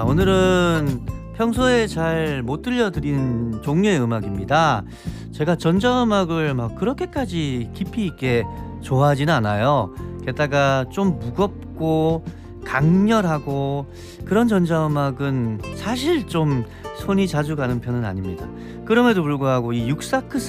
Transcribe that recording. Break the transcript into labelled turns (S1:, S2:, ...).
S1: 오늘은 평소에 잘 못 들려드리는 종류의 음악입니다. 제가 전자음악을 막 그렇게까지 깊이 있게 좋아하진 않아요. 게다가 좀 무겁고 강렬하고 그런 전자음악은 사실 좀 손이 자주 가는 편은 아닙니다. 그럼에도 불구하고 이 육사크